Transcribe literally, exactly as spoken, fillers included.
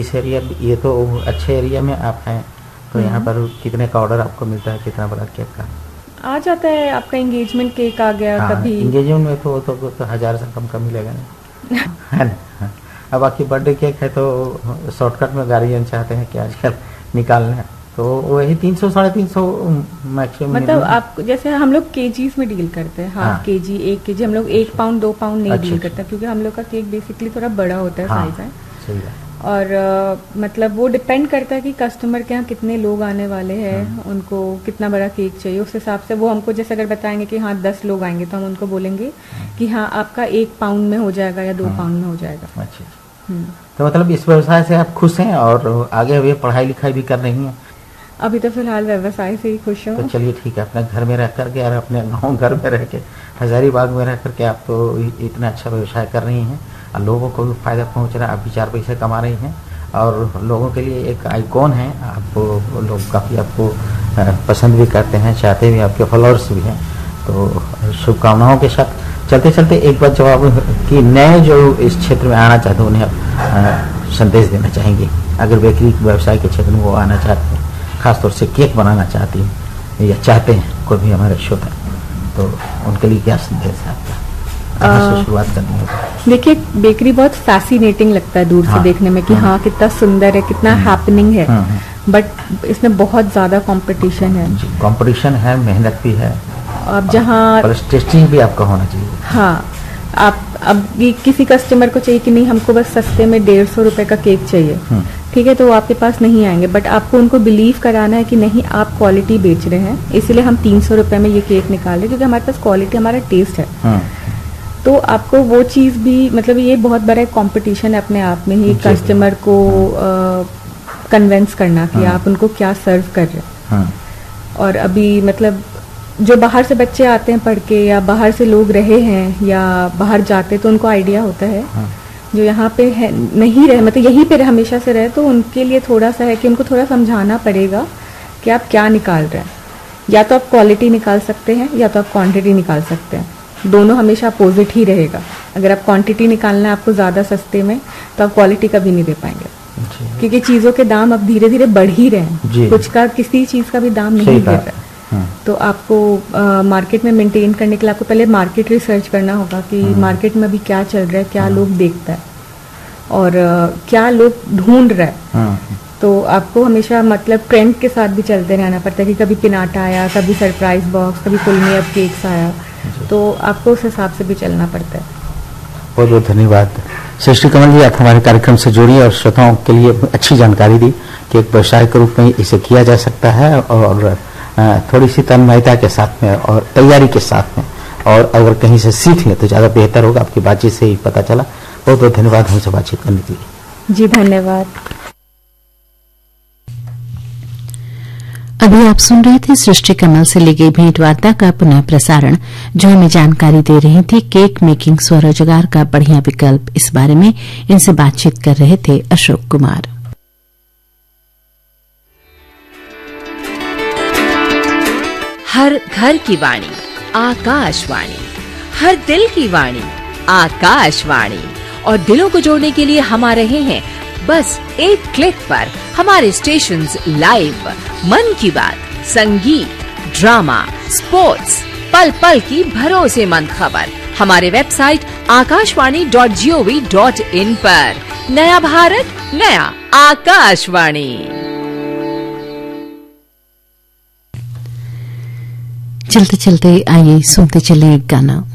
इस एरिया, ये तो अच्छे एरिया में आप हैं, तो यहाँ पर कितने का ऑर्डर आपको मिलता है, कितना बड़ा केक का आ जाता है? आपका एंगेजमेंट केक आ गया। हाँ, कभी एंगेजमेंट में तो, तो, तो, तो हज़ार से कम का मिलेगा नहीं है ना। अब बाकी बर्थडे केक है तो शॉर्टकट में गार्जियन चाहते हैं कि आजकल निकालने, तो वही तीन सौ साढ़े तीन सौ मैक्सिमम। मतलब आप जैसे हम लोग केजीज में डील करते हैं, हाफ के जी, एक के जी, हम लोग एक पाउंड दो पाउंड नहीं डील करते, क्योंकि हम लोग का केक बेसिकली थोड़ा बड़ा होता है, साइज है। सही है। और uh, मतलब वो डिपेंड करता है कि कस्टमर के यहाँ कितने लोग आने वाले हैं, उनको कितना बड़ा केक चाहिए, उस हिसाब से वो हमको जैसे अगर बताएंगे कि हाँ दस लोग आएंगे तो हम उनको बोलेंगे कि हाँ आपका एक पाउंड में हो जाएगा या दो पाउंड में हो जाएगा। अच्छा, तो मतलब इस व्यवसाय से आप खुश हैं और आगे अभी पढ़ाई लिखाई भी कर रही हैं? अभी तो फिलहाल व्यवसाय से ही खुश हूँ। तो चलिए ठीक है, अपने घर में रह करके और अपने गाँव घर में रह के, हजारीबाग में रह करके आप तो इतना अच्छा व्यवसाय कर रही हैं और लोगों को भी फायदा पहुंच रहा है, आप भी चार पैसे कमा रही हैं और लोगों के लिए एक आइकॉन है। आपको लोग काफ़ी आपको पसंद भी करते हैं, चाहते भी, आपके फॉलोअर्स भी हैं। तो शुभकामनाओं के साथ चलते चलते एक बार जवाब कि नए जो इस क्षेत्र में आना चाहते हैं उन्हें संदेश देना चाहेंगे, अगर बेकरी व्यवसाय के क्षेत्र में वो आना चाहते हैं, खासतौर से केक बनाना चाहती हैं या चाहते हैं कोई भी हमारे श्रोता, तो उनके लिए क्या संदेश है आपका, कहाँ से शुरुआत करनी है? देखिए, बेकरी बहुत फैसिनेटिंग लगता है दूर हाँ, से देखने में कि हाँ, हाँ कितना सुंदर है, कितना हैपनिंग है, बट इसमें बहुत ज्यादा कंपटीशन है। कंपटीशन है, मेहनत भी है, अब जहाँ टेस्टिंग भी आपका होना चाहिए। हाँ, आप अब किसी कस्टमर को चाहिए कि नहीं हमको बस सस्ते में डेढ़ सौ रुपए का केक चाहिए, ठीक है, तो वो आपके पास नहीं आएंगे, बट आपको उनको बिलीव कराना है कि नहीं आप क्वालिटी बेच रहे हैं, इसीलिए हम तीन सौ रुपए में ये केक निकाल रहे हैं, क्योंकि हमारे पास क्वालिटी, हमारा टेस्ट है। तो आपको वो चीज भी, मतलब ये बहुत बड़ा कंपटीशन है अपने आप में ही, कस्टमर को कन्विंस करना कि आप उनको क्या सर्व कर रहे हैं। और अभी मतलब जो बाहर से बच्चे आते हैं पढ़ के, या बाहर से लोग रहे हैं या बाहर जाते, तो उनको आइडिया होता है। जो यहाँ पे है नहीं रहे, मतलब यहीं पे हमेशा से रहे, तो उनके लिए थोड़ा सा है कि उनको थोड़ा समझाना पड़ेगा कि आप क्या निकाल रहे हैं। या तो आप क्वालिटी निकाल सकते हैं या तो आप क्वांटिटी निकाल सकते हैं, दोनों हमेशा अपोजिट ही रहेगा। अगर आप क्वांटिटी निकालना है आपको ज्यादा सस्ते में, तो आप क्वालिटी कभी नहीं दे पाएंगे, क्योंकि चीजों के दाम अब धीरे धीरे बढ़ ही रहे हैं, कुछ का किसी चीज का भी दाम नहीं गिर रहा। तो आपको मार्केट में मेंटेन करने के लिए आपको पहले मार्केट रिसर्च करना होगा कि मार्केट में अभी क्या चल रहा है, क्या लोग देखता है और आ, क्या लोग ढूंढ रहा है। तो आपको हमेशा मतलब ट्रेंड के साथ भी चलते रहना पड़ता है कि कभी पिनाटा आया, कभी सरप्राइज बॉक्स, कभी फुल में अब केक्स आया, तो आपको उस हिसाब से भी चलना पड़ता है। बहुत बहुत धन्यवाद सृष्टि कमल जी, आप हमारे कार्यक्रम से जुड़ी और श्रोताओं के लिए अच्छी जानकारी दी कि एक व्यवसाय के रूप में इसे किया जा सकता है, और थोड़ी सी तन्मयता के साथ में और तैयारी के साथ में, और अगर कहीं से सीख ले तो ज़्यादा बेहतर होगा। आपकी बातचीत से ही पता चला। बहुत बहुत धन्यवाद हमसे बातचीत करने के लिए। जी धन्यवाद। अभी आप सुन रहे थे सृष्टि कमल से ली गई भेंट वार्ता का पुनः प्रसारण, जो हमें जानकारी दे रही थी केक मेकिंग स्वरोजगार का बढ़िया विकल्प। इस बारे में इनसे बातचीत कर रहे थे अशोक कुमार। हर घर की वाणी आकाशवाणी, हर दिल की वाणी आकाशवाणी, और दिलों को जोड़ने के लिए हम आ रहे हैं बस एक क्लिक पर। हमारे स्टेशंस लाइव, मन की बात, संगीत, ड्रामा, स्पोर्ट्स, पल पल की भरोसेमंद खबर हमारे website Akashvani dot G O V dot in पर। नया भारत, नया आकाशवाणी। चलते चलते आइए सुनते चले एक गाना।